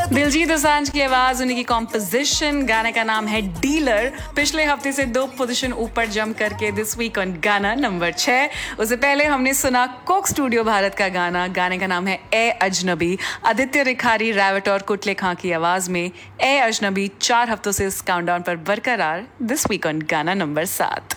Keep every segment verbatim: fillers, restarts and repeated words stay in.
दिलजीत दोसांझ की आवाज, उन्हीं की कॉम्पोजिशन, गाने का नाम है डीलर। पिछले हफ्ते से दो पोजीशन ऊपर जंप करके दिस वीक ऑन गाना नंबर छह। उससे पहले हमने सुना कोक स्टूडियो भारत का गाना, गाने का नाम है ए अजनबी। आदित्य रिखारी, रैवट और कुटले खां की आवाज में ए अजनबी चार हफ्तों से इस काउंटडाउन पर बरकरार, दिस वीक ऑन गाना नंबर सात।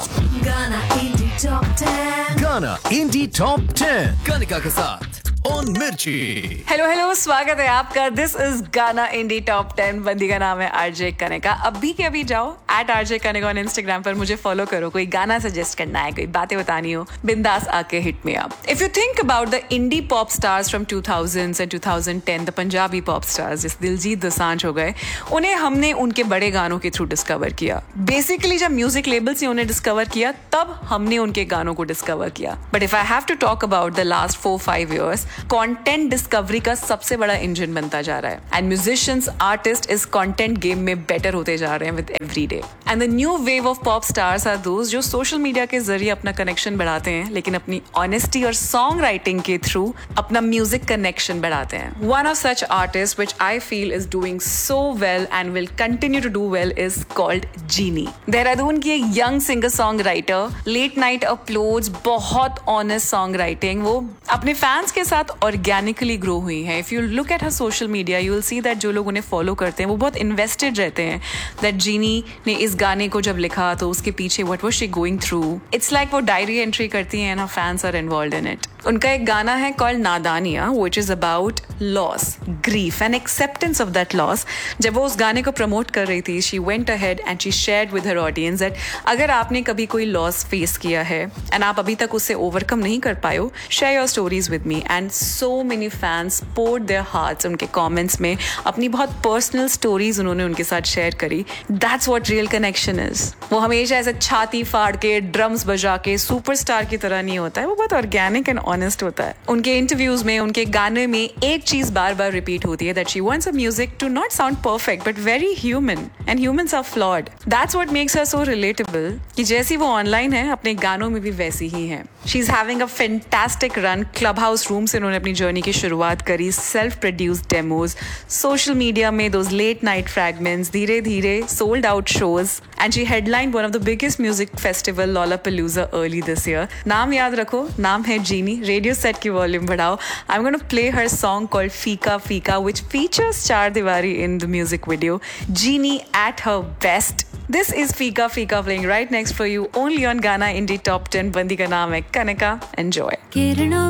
गाना इंडी टॉप टेन, गाना इंडी टॉप टेन कनिका के साथ ऑन मिर्ची। हेलो हेलो, स्वागत है आपका। दिस इज गाना इंडी टॉप टेन। बंदी का नाम है आरजे कनिका। अभी के अभी जाओ eight RJ Kanika on Instagram पर, मुझे फॉलो करो। कोई गाना सजेस्ट करना है, कोई बातें बतानी हो, बिंदास आके hit me up. If you think about the indie pop stars from to thousands and two thousand ten, the Punjabi pop stars जैसे दिलजीत दोसांझ हो गए, उन्हें हमने उनके बड़े गानों के थ्रू डिस्कवर किया। बेसिकली जब म्यूजिक लेबल्स ने उन्हें डिस्कवर किया, तब हमने उनके गानों को डिस्कवर किया। But if I have to talk about the last four five years, content discovery का सबसे बड़ा इंजन बनता जा रहा है। एंड म्यूजिशियंस, आर्टिस्ट इस कंटेंट गेम में बेटर होते जा रहे हैं with every day. And the new wave of pop stars are those जो सोशल मीडिया के जरिए अपना कनेक्शन बढ़ाते हैं, लेकिन अपनी ऑनेस्टी और सॉन्ग राइटिंग के थ्रू अपना म्यूजिक कनेक्शन बढ़ाते हैं। One of such artist which I feel is doing so well and will continue to do well is called जीनी। देहरादून की एक young singer song writer, late night uploads, बहुत honest song writing, वो अपने fans के साथ organically grow हुई है। If you look at her social media, you will see that जो लोग उन्हें फॉलो करते हैं वो बहुत इन्वेस्टेड रहते हैं। दैट जीनी ने इस गाने को जब लिखा तो उसके पीछे what was she going through, it's like वो डायरी एंट्री करती हैं and her fans are involved in it. उनका एक गाना है called नादानिया, which is about loss, grief and acceptance of that loss. जब वो उस गाने को प्रमोट कर रही थी, she went ahead and she shared with her audience that अगर आपने कभी कोई लॉस फेस किया है एंड आप अभी तक उससे ओवरकम नहीं कर पाए हो, share your stories with me. And so many fans poured their hearts उनके कमेंट्स में, अपनी बहुत पर्सनल स्टोरीज उन्होंने उनके साथ शेयर करी। That's what real connection is. वो हमेशा ऐसे छाती फाड़ के, ड्रम्स बजा के, सुपरस्टार की तरह नहीं होता है, वो बहुत ऑर्गेनिक एंड ऑनेस्ट होता है। उनके इंटरव्यूज में, उनके गाने में एक चीज बार बार रिपीट होती है, that she wants a music to not sound perfect but very human, and humans are flawed. That's what makes her so relatable कि जैसी वो ऑनलाइन है, अपने गानों में भी वैसी ही है। She is having a fantastic run. Club house room से उन्होंने अपनी जर्नी की शुरुआत करी, self produced demos, social media में दोज लेट नाइट फ्रैगमेंट्स, धीरे धीरे sold out shows, and she हेडलाइंड one of the biggest music festival Lollapalooza early this year. नाम याद रखो, नाम है जीनी। रेडियो सेट की वॉल्यूम बढ़ाओ। I am gonna play her song called फीका फीका, व्हिच फीचर्स चार दीवारी in the music video. Genie at her best. This is फीका फीका playing right next for you only on गाना इंडी टॉप टेन। बंदी का नाम है कनिका। एंजॉय। किरणों